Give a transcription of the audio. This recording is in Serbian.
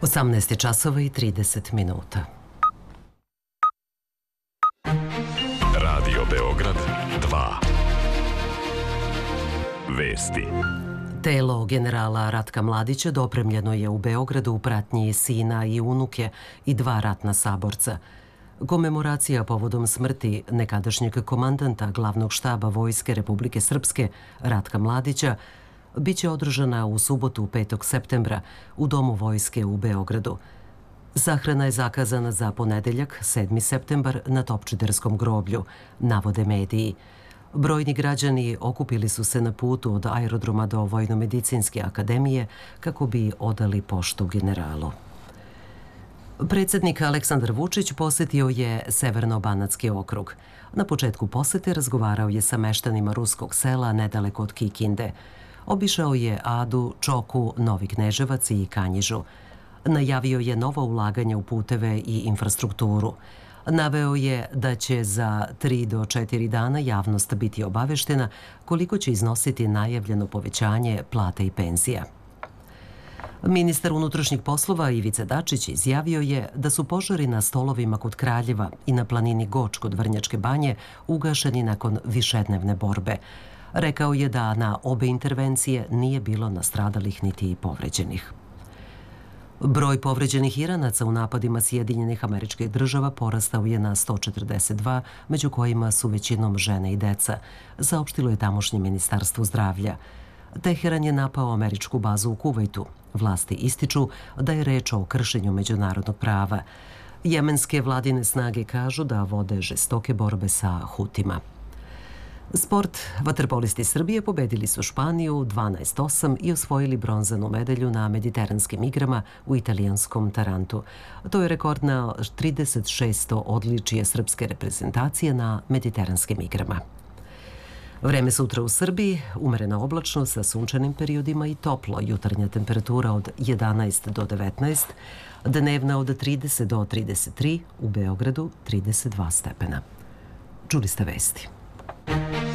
18 časova i 30 minuta. Radio Beograd 2. Vesti. Telo generala Ratka Mladića dopremljeno je u Beogradu u pratnji sina i unuke i 2 ratna saborca. Komemoracija povodom smrti nekadašnjeg komandanta glavnog štaba Vojske Republike Srpske Ratka Mladića biće održana u subotu 5. septembra u Domu Vojske u Beogradu. Sahrana je zakazana za ponedeljak 7. septembar na Topčiderskom groblju, navode mediji. Brojni građani okupili su se na putu od aerodroma do Vojno-medicinske akademije kako bi odali poštu generalu. Predsjednik Aleksandar Vučić posetio je Severno-banatski okrug. Na početku posete razgovarao je sa meštanima ruskog sela nedaleko od Kikinde. Obišao je Adu, Čoku, Novi Kneževac i Kanjižu. Najavio je nova ulaganja u puteve i infrastrukturu. Naveo je da će za 3 do 4 dana javnost biti obaveštena koliko će iznositi najavljeno povećanje plata i penzija. Ministar unutrašnjih poslova Ivica Dačić izjavio je da su požari na stolovima kod Kraljeva i na planini Goč kod Vrnjačke banje ugašeni nakon višednevne borbe. Rekao je da na obe intervencije nije bilo nastradalih niti povređenih. Broj povređenih Iranaca u napadima Sjedinjenih Američkih Država porastao je na 142, među kojima su većinom žene i deca, saopštilo je tamošnje ministarstvo zdravlja. Teheran je napao američku bazu u Kuvajtu. Vlasti ističu da je reč o kršenju međunarodnog prava. Jemenske vladine snage kažu da vode žestoke borbe sa Hutima. Sport. Vaterpolisti Srbije pobedili su Španiju 12-8 i osvojili bronzanu medalju na Mediteranskim igrama u italijanskom Tarantu. To je rekordno 36. odličje srpske reprezentacije na Mediteranskim igrama. Vreme sutra u Srbiji, umerena oblačno sa sunčanim periodima i toplo, jutarnja temperatura od 11 do 19, dnevna od 30 do 33, u Beogradu 32 stepena. Čuli ste vesti.